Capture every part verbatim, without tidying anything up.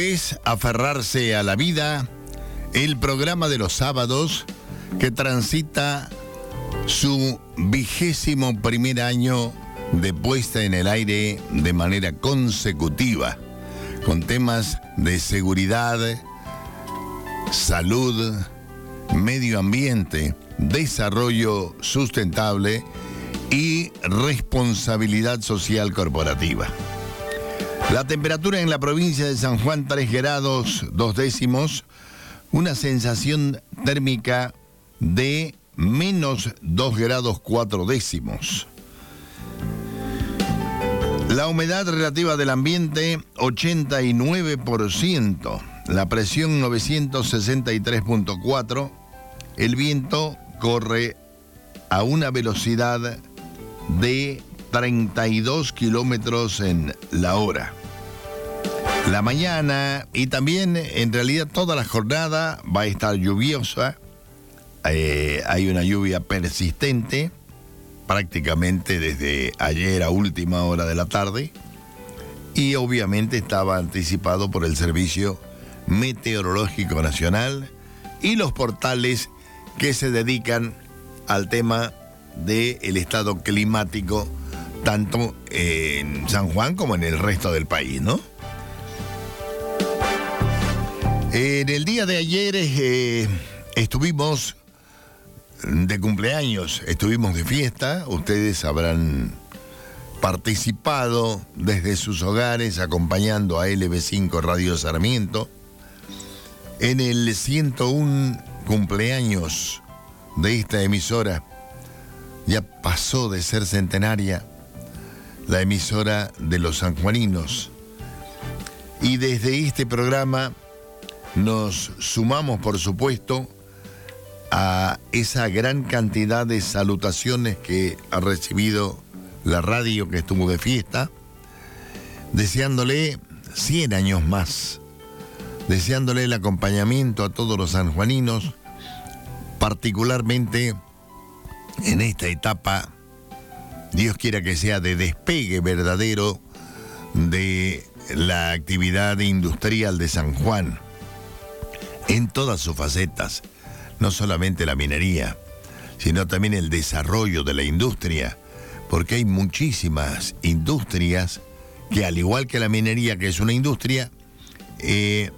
es Aferrarse a la Vida, el programa de los sábados que transita su vigésimo primer año de puesta en el aire de manera consecutiva, con temas de seguridad, salud, medio ambiente, desarrollo sustentable y responsabilidad social corporativa. La temperatura en la provincia de San Juan, tres grados dos décimos, una sensación térmica de menos dos grados cuatro décimos. La humedad relativa del ambiente, ochenta y nueve por ciento. La presión, novecientos sesenta y tres punto cuatro. El viento corre a una velocidad de treinta y dos kilómetros en la hora. La mañana y también en realidad toda la jornada va a estar lluviosa. Eh, hay una lluvia persistente prácticamente desde ayer a última hora de la tarde y obviamente estaba anticipado por el Servicio Meteorológico Nacional y los portales que se dedican al tema del estado climático tanto en San Juan como en el resto del país, ¿no? En el día de ayer eh, estuvimos de cumpleaños, estuvimos de fiesta. Ustedes habrán participado desde sus hogares acompañando a L B cinco Radio Sarmiento en el ciento uno cumpleaños de esta emisora. Ya pasó de ser centenaria la emisora de los sanjuaninos. Y desde este programa nos sumamos, por supuesto, a esa gran cantidad de salutaciones que ha recibido la radio que estuvo de fiesta, deseándole cien años más, deseándole el acompañamiento a todos los sanjuaninos, particularmente en esta etapa, Dios quiera que sea de despegue verdadero de la actividad industrial de San Juan, en todas sus facetas, no solamente la minería, sino también el desarrollo de la industria, porque hay muchísimas industrias que, al igual que la minería, que es una industria, eh,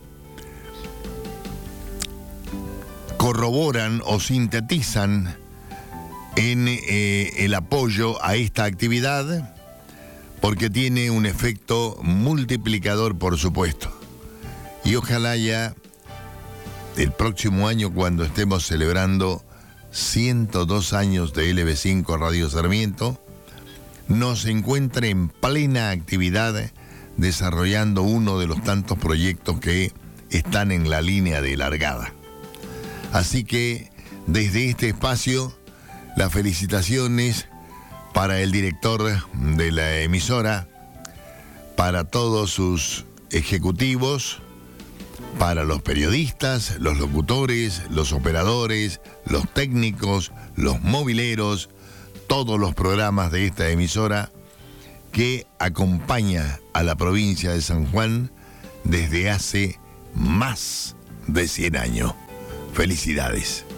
corroboran o sintetizan en eh, el apoyo a esta actividad, porque tiene un efecto multiplicador, por supuesto. Y ojalá ya el próximo año, cuando estemos celebrando ciento dos años de L B cinco Radio Sarmiento, nos encuentre en plena actividad desarrollando uno de los tantos proyectos que están en la línea de largada. Así que desde este espacio, las felicitaciones para el director de la emisora, para todos sus ejecutivos, para los periodistas, los locutores, los operadores, los técnicos, los mobileros, todos los programas de esta emisora que acompaña a la provincia de San Juan desde hace más de cien años. Felicidades.